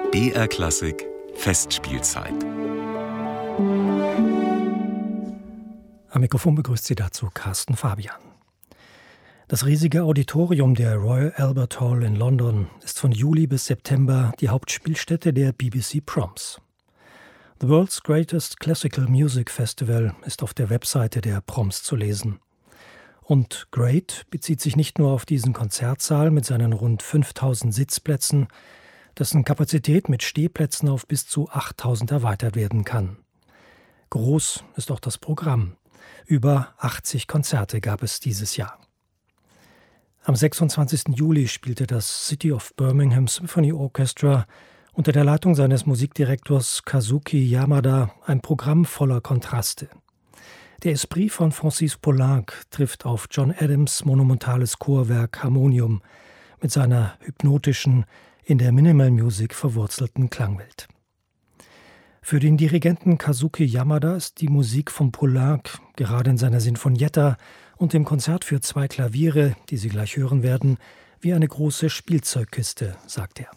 BR Klassik Festspielzeit. Am Mikrofon begrüßt Sie dazu Carsten Fabian. Das riesige Auditorium der Royal Albert Hall in London ist von Juli bis September die Hauptspielstätte der BBC Proms. The World's Greatest Classical Music Festival ist auf der Webseite der Proms zu lesen. Und Great bezieht sich nicht nur auf diesen Konzertsaal mit seinen rund 5000 Sitzplätzen, dessen Kapazität mit Stehplätzen auf bis zu 8000 erweitert werden kann. Groß ist auch das Programm. Über 80 Konzerte gab es dieses Jahr. Am 26. Juli spielte das City of Birmingham Symphony Orchestra unter der Leitung seines Musikdirektors Kazuki Yamada ein Programm voller Kontraste. Der Esprit von Francis Poulenc trifft auf John Adams' monumentales Chorwerk Harmonium mit seiner hypnotischen, in der Minimal Music verwurzelten Klangwelt. Für den Dirigenten Kazuki Yamada ist die Musik von Poulenc gerade in seiner Sinfonietta und dem Konzert für 2 Klaviere, die Sie gleich hören werden, wie eine große Spielzeugkiste, sagt er.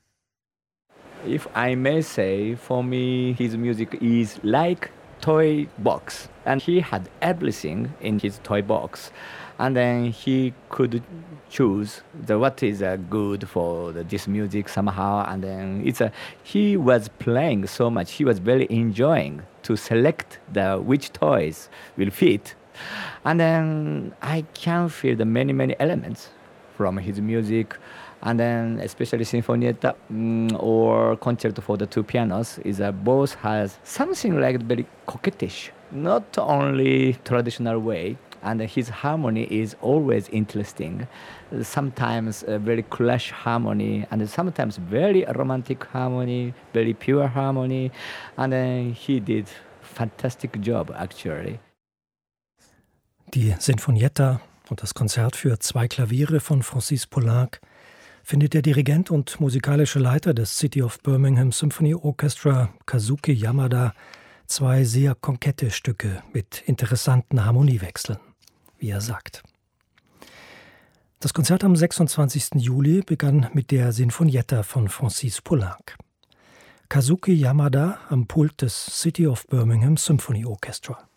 If I may say, for me, his music is like toy box, and he had everything in his toy box, and then he could choose what is good for this music somehow, and then he was playing so much, he was very enjoying to select which toys will fit, and then I can feel the many elements from his music. And then especially Sinfonietta or Concerto for the 2 pianos both has something like very coquettish, not only traditional way. And his harmony is always interesting. Sometimes a very clash harmony, and sometimes very romantic harmony, very pure harmony. And then he did fantastic job actually. Die Sinfonietta und das Konzert für 2 Klaviere von Francis Poulenc findet der Dirigent und musikalische Leiter des City of Birmingham Symphony Orchestra, Kazuki Yamada, 2 sehr kokette Stücke mit interessanten Harmoniewechseln, wie er sagt. Das Konzert am 26. Juli begann mit der Sinfonietta von Francis Poulenc. Kazuki Yamada am Pult des City of Birmingham Symphony Orchestra.